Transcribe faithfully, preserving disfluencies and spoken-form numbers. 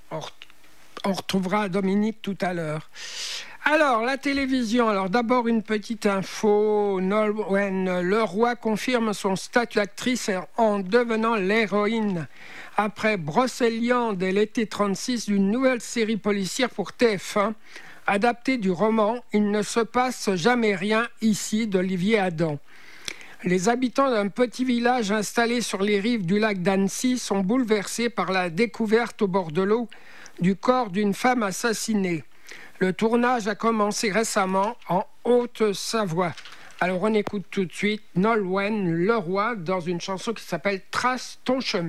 on, re- on retrouvera Dominique tout à l'heure. Alors, la télévision. Alors, d'abord, une petite info. Nolwenn Leroy confirme son statut d'actrice en devenant l'héroïne. Après Brocéliande et l'été trente-six, d'une nouvelle série policière pour T F un, adaptée du roman « Il ne se passe jamais rien ici » d'Olivier Adam. Les habitants d'un petit village installé sur les rives du lac d'Annecy sont bouleversés par la découverte au bord de l'eau du corps d'une femme assassinée. Le tournage a commencé récemment en Haute-Savoie. Alors on écoute tout de suite Nolwenn Leroy dans une chanson qui s'appelle « Trace ton chemin ».